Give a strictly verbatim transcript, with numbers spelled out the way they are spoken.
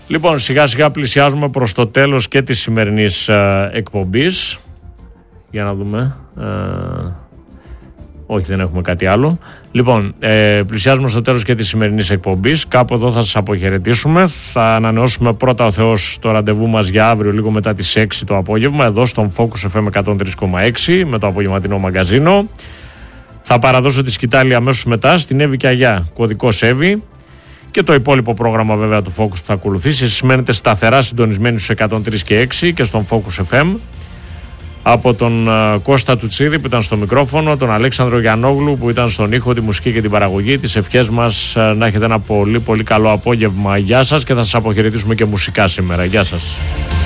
Λοιπόν, σιγά σιγά πλησιάζουμε προς το τέλος και της σημερινής ε, εκπομπής. Για να δούμε. Ε, όχι, δεν έχουμε κάτι άλλο. Λοιπόν, ε, πλησιάζουμε στο τέλος και της σημερινής εκπομπής. Κάπου εδώ θα σας αποχαιρετήσουμε. Θα ανανεώσουμε πρώτα ο Θεός το ραντεβού μας για αύριο λίγο μετά τις έξι το απόγευμα, εδώ στον Focus εφ εμ εκατόν τρία κόμμα έξι με το απογευματινό μαγκαζίνο. Θα παραδώσω τη σκητάλη αμέσως μετά στην Εύη και Αγιά, κωδικός Εύη. Και το υπόλοιπο πρόγραμμα βέβαια του Focus που θα ακολουθήσει. Εσείς μένετε σταθερά συντονισμένοι στους εκατόν τρία και έξι και στον Focus εφ εμ. Από τον uh, Κώστα Τουτσίδη που ήταν στο μικρόφωνο, τον Αλέξανδρο Γιαννόγλου που ήταν στον ήχο, τη μουσική και την παραγωγή. Τις ευχές μας uh, να έχετε ένα πολύ πολύ καλό απόγευμα. Γεια σας, και θα σας αποχαιρετήσουμε και μουσικά σήμερα. Γεια σας.